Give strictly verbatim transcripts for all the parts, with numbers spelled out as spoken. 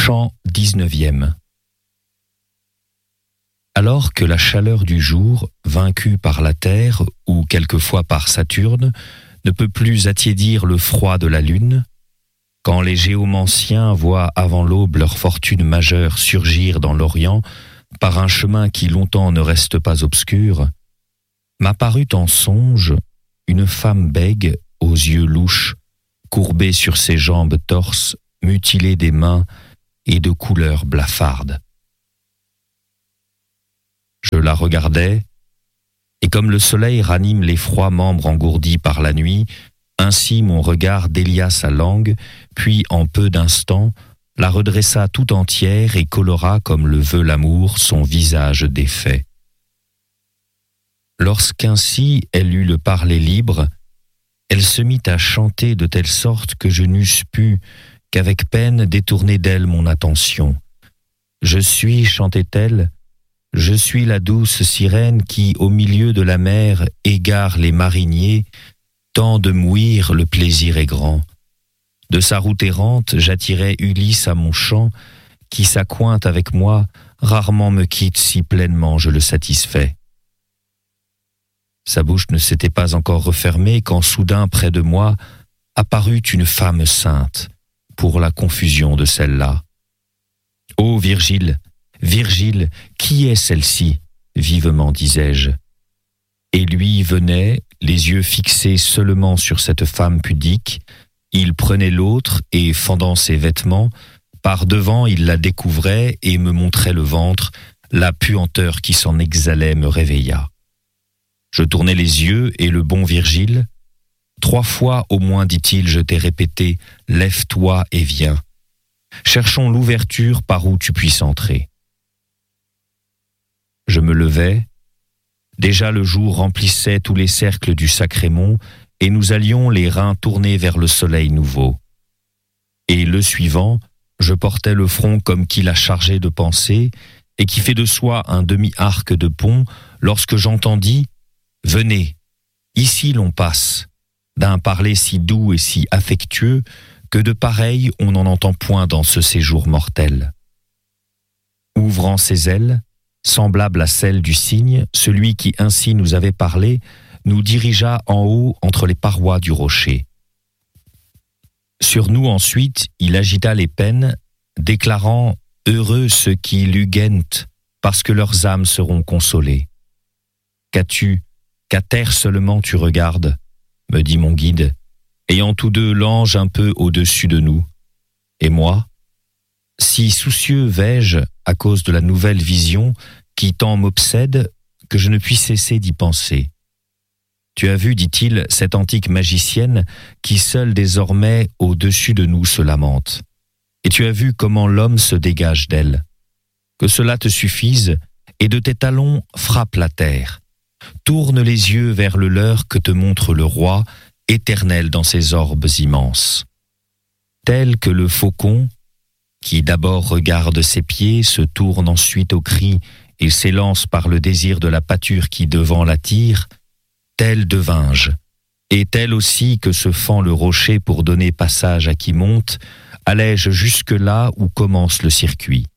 Chant dix-neuvième. Alors que la chaleur du jour, vaincue par la terre ou quelquefois par Saturne, ne peut plus attiédir le froid de la lune, quand les géomanciens voient avant l'aube leur fortune majeure surgir dans l'Orient par un chemin qui longtemps ne reste pas obscur, m'apparut en songe une femme bègue aux yeux louches, courbée sur ses jambes torses, mutilée des mains et de couleur blafarde. Je la regardais, et comme le soleil ranime les froids membres engourdis par la nuit, ainsi mon regard délia sa langue, puis en peu d'instants, la redressa tout entière et colora comme le veut l'amour son visage défait. Lorsqu'ainsi elle eut le parler libre, elle se mit à chanter de telle sorte que je n'eusse pu, qu'avec peine, détourner d'elle mon attention. Je suis, chantait-elle, je suis la douce sirène qui, au milieu de la mer, égare les mariniers, tant de mouir le plaisir est grand. De sa route errante, j'attirais Ulysse à mon chant, qui s'accointe avec moi, rarement me quitte si pleinement je le satisfais. Sa bouche ne s'était pas encore refermée quand soudain près de moi apparut une femme sainte, pour la confusion de celle-là. « Ô Virgile, Virgile, qui est celle-ci » vivement disais-je. Et lui venait, les yeux fixés seulement sur cette femme pudique, il prenait l'autre et, fendant ses vêtements, par devant il la découvrait et me montrait le ventre, la puanteur qui s'en exhalait me réveilla. Je tournai les yeux et le bon Virgile, trois fois au moins, dit-il, je t'ai répété, lève-toi et viens. Cherchons l'ouverture par où tu puisses entrer. Je me levai. Déjà le jour remplissait tous les cercles du sacré mont et nous allions les reins tournés vers le soleil nouveau. Et le suivant, je portais le front comme qui l'a chargé de pensée et qui fait de soi un demi-arc de pont lorsque j'entendis « Venez, ici l'on passe », d'un parler si doux et si affectueux que de pareil on n'en entend point dans ce séjour mortel. Ouvrant ses ailes, semblable à celle du cygne, celui qui ainsi nous avait parlé nous dirigea en haut entre les parois du rocher. Sur nous ensuite, il agita les peines, déclarant « Heureux ceux qui l'ugent, parce que leurs âmes seront consolées. » Qu'as-tu, qu'à terre seulement tu regardes, me dit mon guide, ayant tous deux l'ange un peu au-dessus de nous. Et moi, si soucieux vais-je, à cause de la nouvelle vision qui tant m'obsède, que je ne puis cesser d'y penser. Tu as vu, dit-il, cette antique magicienne qui seule désormais au-dessus de nous se lamente. Et tu as vu comment l'homme se dégage d'elle. Que cela te suffise, et de tes talons frappe la terre. Tourne les yeux vers le leur que te montre le roi, éternel dans ses orbes immenses. Tel que le faucon, qui d'abord regarde ses pieds, se tourne ensuite au cri et s'élance par le désir de la pâture qui devant l'attire, tel devins-je, et tel aussi que se fend le rocher pour donner passage à qui monte, allais-je jusque là où commence le circuit.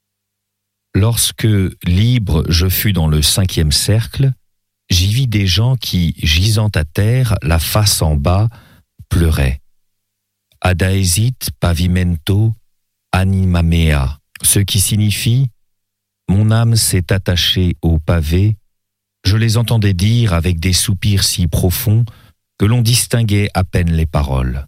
Lorsque, libre, je fus dans le cinquième cercle, j'y vis des gens qui, gisant à terre, la face en bas, pleuraient. Adaesit pavimento anima mea, ce qui signifie « Mon âme s'est attachée au pavé », je les entendais dire avec des soupirs si profonds que l'on distinguait à peine les paroles.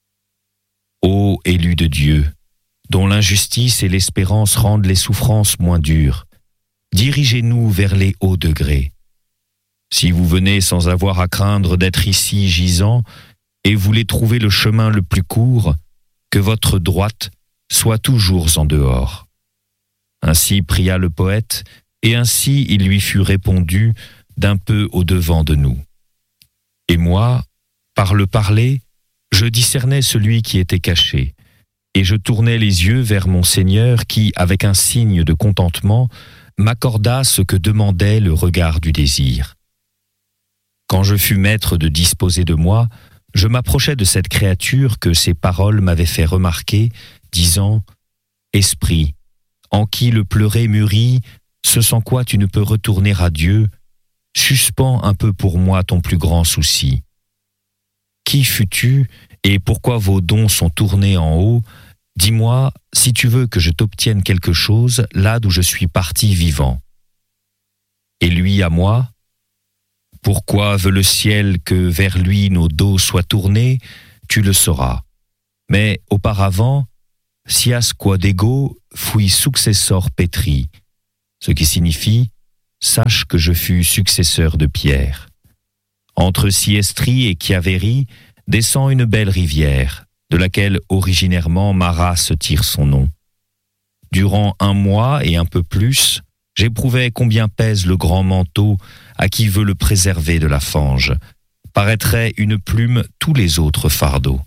Ô élus de Dieu, dont l'injustice et l'espérance rendent les souffrances moins dures, dirigez-nous vers les hauts degrés. Si vous venez sans avoir à craindre d'être ici gisant et voulez trouver le chemin le plus court, que votre droite soit toujours en dehors. » Ainsi pria le poète, et ainsi il lui fut répondu d'un peu au-devant de nous. Et moi, par le parler, je discernais celui qui était caché, et je tournais les yeux vers mon Seigneur qui, avec un signe de contentement, m'accorda ce que demandait le regard du désir. Quand je fus maître de disposer de moi, je m'approchai de cette créature que ses paroles m'avaient fait remarquer, disant esprit, en qui le pleurer mûrit, ce sans quoi tu ne peux retourner à Dieu, suspends un peu pour moi ton plus grand souci. Qui fus-tu et pourquoi vos dons sont tournés en haut? Dis-moi si tu veux que je t'obtienne quelque chose là d'où je suis parti vivant. Et lui à moi, pourquoi veut le ciel que vers lui nos dos soient tournés? Tu le sauras. Mais auparavant, sias quod ego fui successor Petri, ce qui signifie « Sache que je fus successeur de Pierre ». Entre Siestri et Chiavéry descend une belle rivière, de laquelle originairement ma race tire son nom. Durant un mois et un peu plus, j'éprouvais combien pèse le grand manteau à qui veut le préserver de la fange. Paraîtrait une plume tous les autres fardeaux.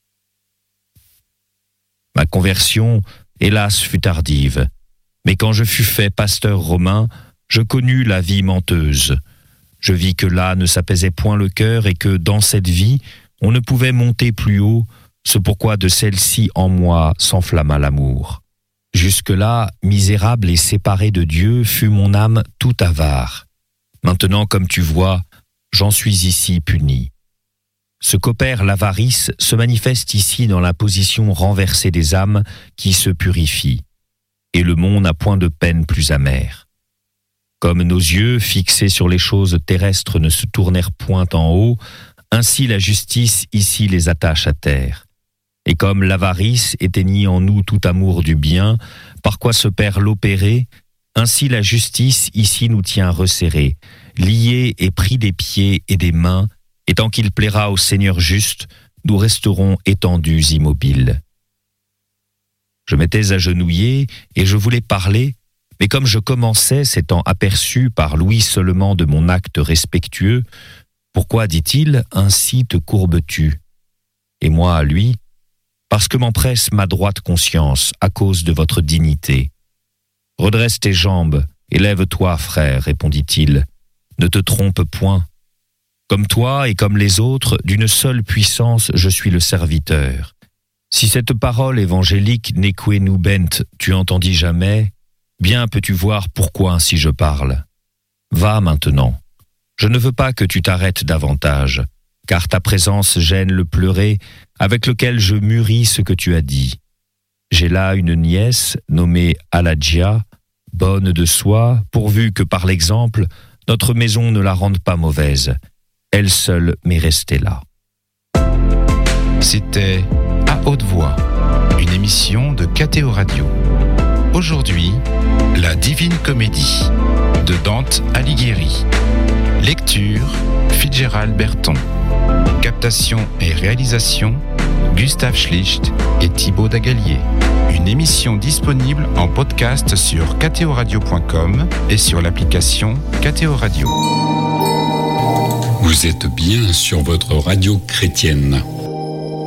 Ma conversion, hélas, fut tardive, mais quand je fus fait pasteur romain, je connus la vie menteuse. Je vis que là ne s'apaisait point le cœur et que dans cette vie, on ne pouvait monter plus haut, ce pourquoi de celle-ci en moi s'enflamma l'amour. Jusque-là, misérable et séparé de Dieu, fut mon âme tout avare. Maintenant, comme tu vois, j'en suis ici puni. Ce qu'opère l'avarice se manifeste ici dans la position renversée des âmes qui se purifient, et le monde n'a point de peine plus amère. Comme nos yeux, fixés sur les choses terrestres, ne se tournèrent point en haut, ainsi la justice ici les attache à terre. Et comme l'avarice éteignit en nous tout amour du bien, par quoi se perd l'opéré, ainsi la justice ici nous tient resserrés, liés et pris des pieds et des mains, et tant qu'il plaira au Seigneur juste, nous resterons étendus immobiles. Je m'étais agenouillé et je voulais parler, mais comme je commençais, s'étant aperçu par l'ouïe seulement de mon acte respectueux, « Pourquoi, dit-il, ainsi te courbes-tu » Et moi à lui, « Parce que m'empresse ma droite conscience à cause de votre dignité. »« Redresse tes jambes, élève-toi, frère, répondit-il, ne te trompe point. Comme toi et comme les autres, d'une seule puissance, je suis le serviteur. Si cette parole évangélique neque nubent, tu entendis jamais, bien peux-tu voir pourquoi ainsi je parle. Va maintenant. Je ne veux pas que tu t'arrêtes davantage, car ta présence gêne le pleurer avec lequel je mûris ce que tu as dit. J'ai là une nièce nommée Aladjia, bonne de soi, pourvu que par l'exemple, notre maison ne la rende pas mauvaise. Elle seule m'est restée là. C'était À haute voix, une émission de K T O Radio. Aujourd'hui, La Divine Comédie de Dante Alighieri. Lecture, Fitzgerald Berton. Captation et réalisation, Gustave Schlicht et Thibaut Dagalier. Une émission disponible en podcast sur k t o radio point com et sur l'application K T O Radio. Vous êtes bien sur votre radio chrétienne.